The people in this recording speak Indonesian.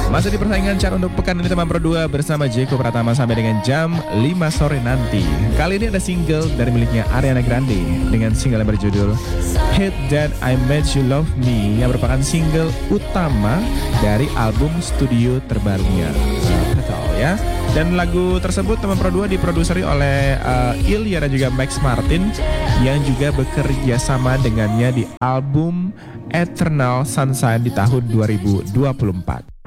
Masih di persaingan chart untuk pekan ini teman Pro 2 bersama Jeko Pratama sampai dengan jam 5 sore nanti. Kali ini ada single dari miliknya Ariana Grande dengan single yang berjudul Hate That I Made You Love Me yang merupakan single utama dari album studio terbarunya. Betul ya. Dan lagu tersebut teman Pro 2 diproduseri oleh Ilya dan juga Max Martin yang juga bekerja sama dengannya di album Eternal Sunshine di tahun 2024.